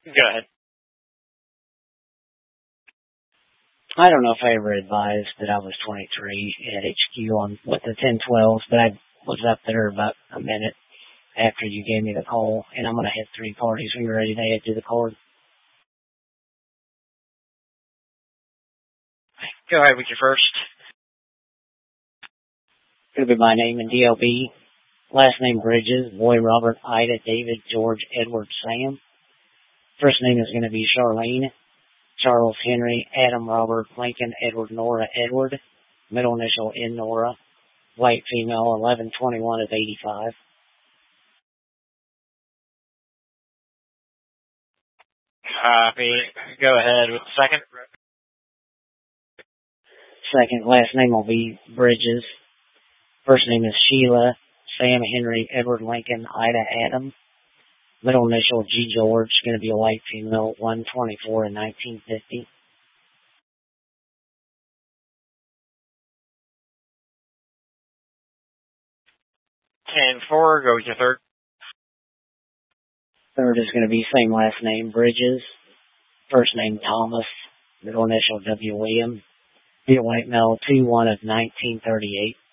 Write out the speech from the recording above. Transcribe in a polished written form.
Go ahead. I don't know if I ever advised that I was 23 at HQ on with the 1012s, but I was up there about a minute after you gave me the call, and I'm going to hit 3 parties when you're ready to add to the card. Go ahead with your first. It'll be my name and DLB. Last name Bridges, Boy Robert, Ida, David, George, Edward, Sam. First name is going to be Charlene. Charles, Henry, Adam, Robert, Lincoln, Edward, Nora, Edward. Middle initial N, Nora. White female, 1121 of 85. Copy. Go ahead with the second. Second, last name will be Bridges. First name is Sheila, Sam, Henry, Edward, Lincoln, Ida, Adam. Middle initial G, George, going to be a white female, 124 in 1950. 10-4. Go with your third. Third is going to be same last name, Bridges. First name Thomas. Middle initial W, William. Be a white male, 2-1 of 1938.